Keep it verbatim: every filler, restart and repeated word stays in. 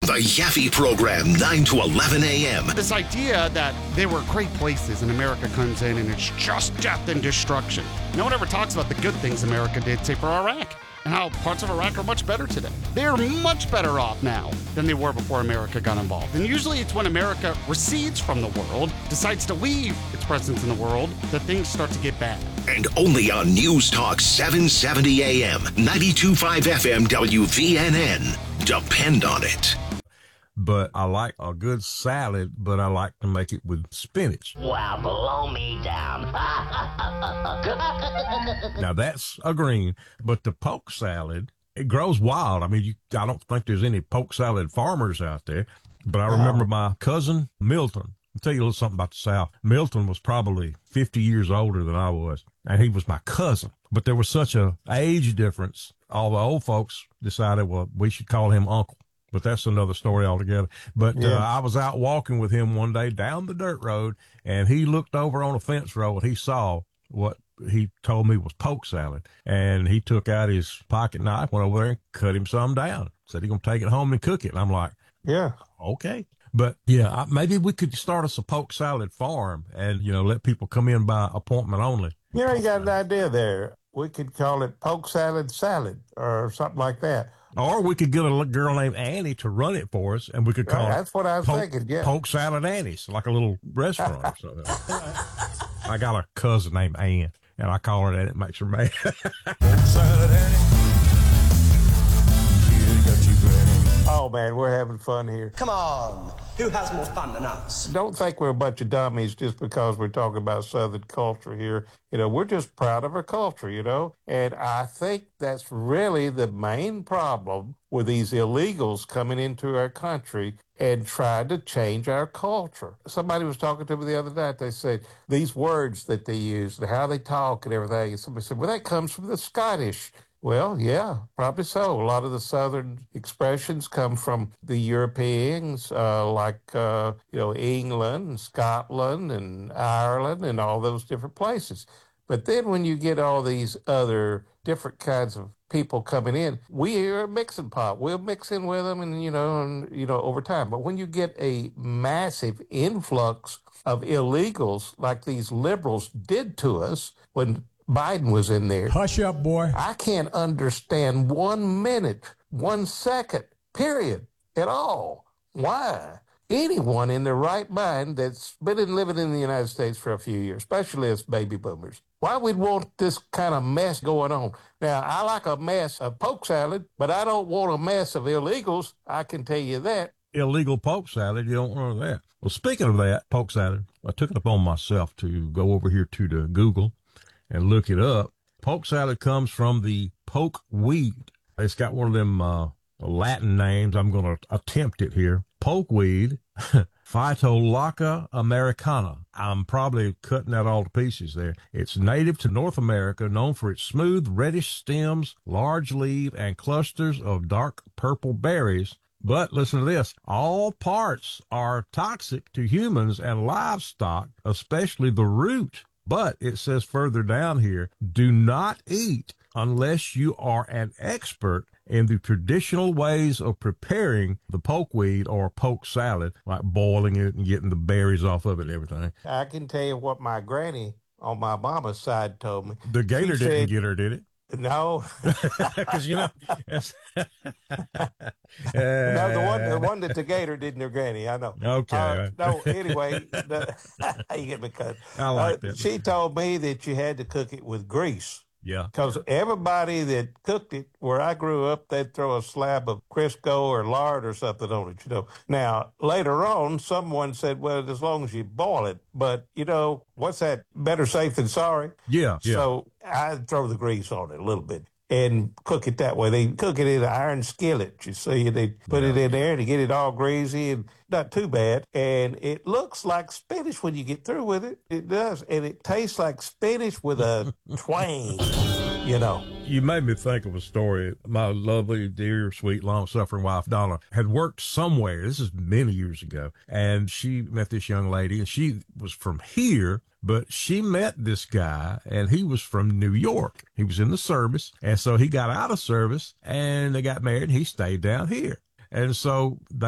The Yaffe Program, nine to eleven a.m. This idea that they were great places and America comes in and it's just death and destruction. No one ever talks about the good things America did, say, for Iraq, and how parts of Iraq are much better today. They're much better off now than they were before America got involved. And usually it's when America recedes from the world, decides to leave its presence in the world, that things start to get bad. And only on News Talk seven seventy A M, ninety-two point five F M W V N N. Depend on it. But I like a good salad, but I like to make it with spinach. Well, blow me down. Now, that's a green, but the poke salad, it grows wild. I mean, you, I don't think there's any poke salad farmers out there, but I remember my cousin, Milton. I'll tell you a little something about the South. Milton was probably fifty years older than I was, and he was my cousin. But there was such a age difference, all the old folks decided, well, we should call him Uncle. But that's another story altogether. But yeah. uh, I was out walking with him one day down the dirt road, and he looked over on a fence row, and he saw what he told me was poke salad. And he took out his pocket knife, went over there and cut him some down. Said he's going to take it home and cook it. And I'm like, yeah, okay. But, yeah, I, maybe we could start us a poke salad farm and, you know, let people come in by appointment only. You know, you got an idea there. We could call it poke salad salad or something like that. Or we could get a girl named Annie to run it for us, and we could call right, it that's what I was poke, thinking, yeah. Poke Salad Annie's, like a little restaurant or something. I got a cousin named Ann, and I call her that. It makes her mad. Poke Salad Annie. Yeah, got you, Granny. Oh, man, we're having fun here. Come on. Who has more fun than us? Don't think we're a bunch of dummies just because we're talking about Southern culture here. You know, we're just proud of our culture, you know. And I think that's really the main problem with these illegals coming into our country and trying to change our culture. Somebody was talking to me the other night. They said these words that they use and how they talk and everything. And somebody said, well, that comes from the Scottish. Well, yeah, probably so. A lot of the Southern expressions come from the Europeans, uh, like, uh, you know, England, and Scotland, and Ireland, and all those different places. But then when you get all these other different kinds of people coming in, we are a mixing pot. We'll mix in with them, and, you know, and, you know, over time. But when you get a massive influx of illegals like these liberals did to us when Biden was in there. Hush up, boy. I can't understand one minute, one second, period, at all. Why? Anyone in their right mind that's been living in the United States for a few years, especially as baby boomers, why we'd want this kind of mess going on? Now, I like a mess of poke salad, but I don't want a mess of illegals. I can tell you that. Illegal poke salad, you don't want that. Well, speaking of that, poke salad, I took it upon myself to go over here to the Google and look it up. Poke salad comes from the poke weed. It's got one of them uh, Latin names. I'm going to attempt it here. Poke weed, Phytolacca americana. I'm probably cutting that all to pieces there. It's native to North America, known for its smooth, reddish stems, large leaf, and clusters of dark purple berries. But listen to this. All parts are toxic to humans and livestock, especially the root. But it says further down here, do not eat unless you are an expert in the traditional ways of preparing the pokeweed or poke salad, like boiling it and getting the berries off of it and everything. I can tell you what my granny on my mama's side told me. The gator She didn't said, get her, did it? No. Because, you know, it's no, the one, the one that the gator did in her granny, I know. Okay. Uh, no, anyway, the, you get me cut. I like uh, that. She told me that you had to cook it with grease. Yeah. Because everybody that cooked it, where I grew up, they'd throw a slab of Crisco or lard or something on it, you know. Now, later on, someone said, well, as long as you boil it. But, you know, what's that? Better safe than sorry. Yeah, yeah. So I'd throw the grease on it a little bit and cook it that way. They cook it in an iron skillet, you see. They put Yeah. it in there to get it all greasy and not too bad. And it looks like spinach when you get through with it. It does. And it tastes like spinach with a twang, you know. You made me think of a story. My lovely, dear, sweet, long-suffering wife, Donna, had worked somewhere. This is many years ago. And she met this young lady, and she was from here, but she met this guy, and he was from New York. He was in the service, and so he got out of service, and they got married, and he stayed down here. And so they